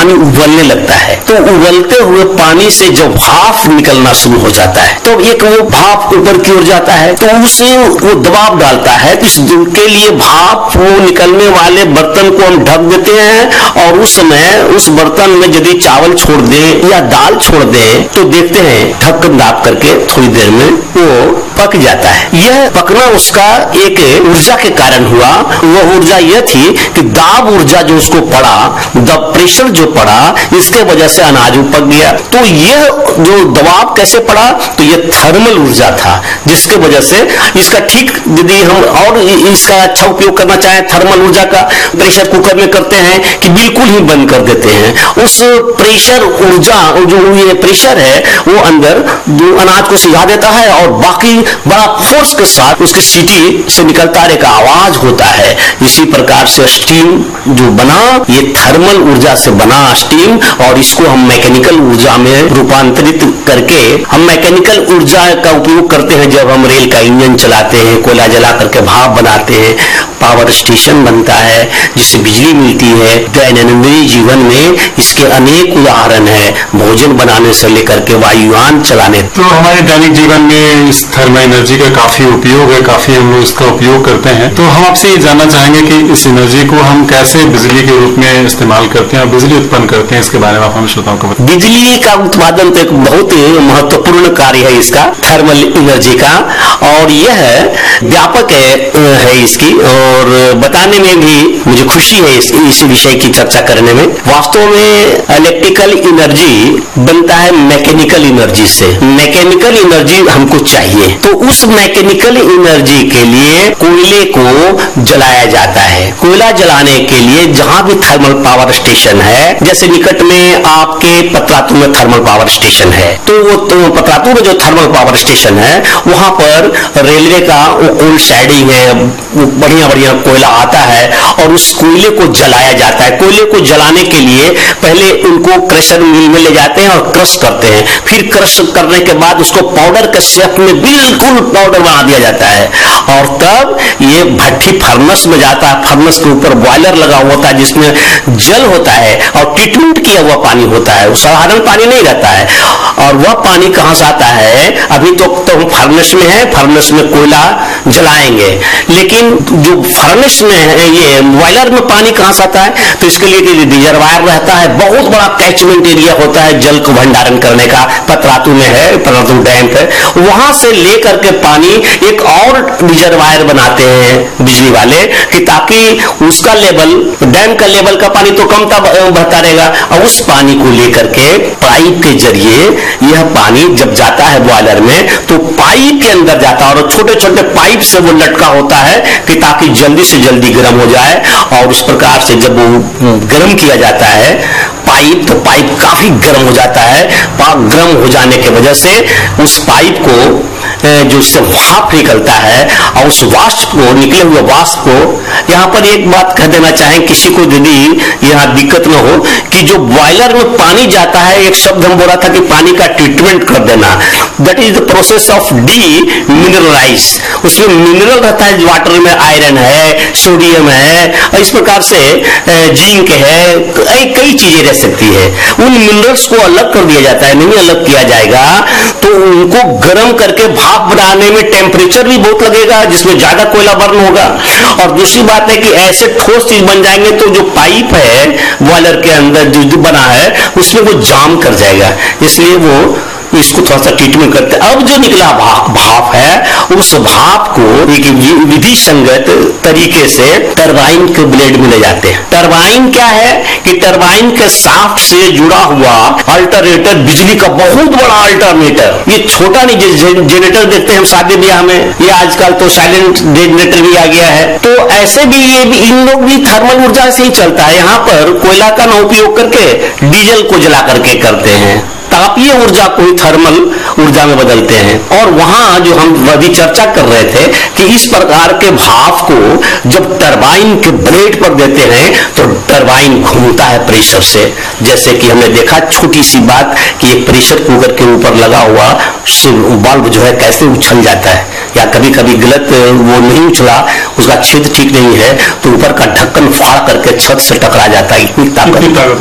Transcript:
पानी उबलने लगता है, तो उबलते हुए पानी से जब भाप निकलना शुरू हो जाता है तो एक वो भाप ऊपर की ओर जाता है, तो उसे वो दबाव डालता है। तो इसके लिए भाप वो निकलने वाले बर्तन को हम ढक देते हैं और उस समय उस बर्तन में यदि चावल छोड़ दें या दाल छोड़ दें तो देखते हैं ढक्कन दाब करके थोड़ी देर में वो पक जाता है। यह पकना उसका एक ऊर्जा के कारण हुआ। वह ऊर्जा यह थी कि दाब ऊर्जा जो उसको पड़ा, प्रेशर जो पड़ा, इसके वजह से अनाज पक गया। तो यह जो दबाव कैसे पड़ा, तो यह थर्मल ऊर्जा था, जिसके वजह से इसका ठीक यदि हम और इसका अच्छा उपयोग करना चाहें थर्मल ऊर्जा का, प्रेशर कुकर में करते हैं कि बिल्कुल ही बंद कर देते हैं। उस प्रेशर ऊर्जा जो ये प्रेशर है वो अंदर अनाज को सिझा देता है और बाकी बड़ा फोर्स के साथ उसकी सीटी से निकलता एक आवाज होता है। इसी प्रकार से स्टीम जो बना ये थर्मल ऊर्जा से बना स्टीम, और इसको हम मैकेनिकल ऊर्जा में रूपांतरित करके हम मैकेनिकल ऊर्जा का उपयोग करते हैं जब हम रेल का इंजन चलाते हैं, कोयला जला करके भाप बनाते हैं, पावर स्टेशन बनता है जिससे बिजली मिलती है। दैनंदिन जीवन में इसके अनेक उदाहरण है, भोजन बनाने से लेकर के वायुयान चलाने। तो हमारे दैनिक जीवन में इस थर्मल एनर्जी का काफी उपयोग है, काफी हम लोग इसका उपयोग करते हैं। तो हम आपसे ये जानना चाहेंगे कि इस एनर्जी को हम कैसे बिजली के रूप में इस्तेमाल करते हैं और बिजली उत्पन्न करते हैं, इसके बारे में आप हम श्रोताओं को बताएं। बिजली का उत्पादन तो एक बहुत महत्वपूर्ण कार्य है इसका, थर्मल एनर्जी का, और यह व्यापक है इसकी, और बताने में भी मुझे खुशी है इस विषय की चर्चा करने में। वास्तव में इलेक्ट्रिकल एनर्जी बनता है मैकेनिकल एनर्जी से। मैकेनिकल एनर्जी हमको चाहिए, तो उस मैकेनिकल एनर्जी के लिए कोयले को जलाया जाता है। कोयला जलाने के लिए जहां भी थर्मल पावर स्टेशन है, जैसे निकट में आपके पतरातू में थर्मल पावर स्टेशन है, तो वो पतरातू में जो थर्मल पावर स्टेशन है वहां पर रेलवे का वो कोल शेडिंग है, बढ़िया बढ़िया कोयला आता है और उस कोयले को जलाया जाता है। कोयले को जलाने के लिए पहले उनको क्रशर मिल में ले जाते हैं और क्रश करते हैं, फिर क्रश करने के बाद उसको पाउडर के शेप में बिल्कुल पाउडर बना दिया जाता है, और तब ये भट्ठी फर्नेस में जाता है। फर्नेस के ऊपर बॉयलर लगा होता है जिसमें जल होता है और ट्रीटमेंट किया हुआ पानी होता है, साधारण पानी नहीं रहता है। और वह पानी कहां से आता है, अभी तो हम फर्नेस में है, फर्नेस में कोयला जलाएंगे, लेकिन जो फर्नेस में है ये बॉयलर में पानी कहां से आता है, तो इसके लिए रिजर्वायर रहता है, बहुत बड़ा कैचमेंट एरिया होता है जल को भंडारण करने का। पतरातू में है, पतरातू डैम है, वहां से लेकर के पानी एक और रिजर्वायर बनाते हैं बिजली वाले कि ताकि उसका लेवल, डैम का लेवल का पानी तो कम बहता रहेगा, और उस पानी को लेकर के पाइप के जरिए यह पानी जब जाता है बॉयलर में तो पाइप के अंदर जाता है, और छोटे छोटे पाइप से वो लटका होता है कि ताकि जल्दी से जल्दी गर्म हो जाए। और उस प्रकार से जब वो गर्म किया जाता है पाइप, तो पाइप काफी गर्म हो जाता है। गर्म हो जाने की वजह से उस पाइप को जो उससे भाप निकलता है, और उस वाष्प को, निकले हुए वाष्प को, यहाँ पर एक बात कह देना चाहें किसी को यदि यहाँ दिक्कत न हो, कि जो बॉयलर में पानी जाता है, एक शब्द हम बोला था कि पानी का ट्रीटमेंट कर देना, that is the process of D mineralise. उसमें मिनरल रहता है, वाटर में आयरन है, सोडियम है, इस प्रकार से जिंक है, कई चीजें रह सकती है। उन मिनरल्स को अलग कर दिया जाता है, नहीं अलग किया जाएगा तो उनको गर्म करके भाप बनाने में टेम्परेचर भी बहुत लगेगा, जिसमें ज्यादा कोयला बर्न होगा। और दूसरी बात है कि ऐसे ठोस चीज बन जाएंगे तो जो पाइप है बॉयलर के अंदर जो बना है उसमें वो जाम कर जाएगा, इसलिए वो इसको थोड़ा सा ट्रीटमेंट करते हैं। अब जो निकला भाप है, उस भाप को एक विधि संगत तरीके से टरबाइन के ब्लेड में ले जाते हैं। टरबाइन क्या है कि टरबाइन के शाफ्ट से जुड़ा हुआ अल्टरनेटर, बिजली का बहुत बड़ा अल्टरनेटर, ये छोटा नहीं, जनरेटर देखते हैं हम शादी ब्याह में, ये आजकल तो साइलेंट जनरेटर भी आ गया है, तो ऐसे भी ये भी इन लोग भी थर्मल ऊर्जा से ही चलता है। यहाँ पर कोयला का न उपयोग करके डीजल को जला करके करते हैं, तापीय ऊर्जा को ही थर्मल ऊर्जा में बदलते हैं। और वहां जो हम अभी चर्चा कर रहे थे कि इस प्रकार के भाप को जब टरबाइन के ब्लेड पर देते हैं तो टरबाइन घूमता है प्रेशर से, जैसे कि हमने देखा छोटी सी बात कि एक प्रेशर कुकर के ऊपर लगा हुआ बल्ब जो है कैसे उछल जाता है, या कभी कभी गलत वो नहीं उछला, उसका छेद ठीक नहीं है तो ऊपर का ढक्कन फाड़ करके छत से टकरा जाता है, इतनी ताकत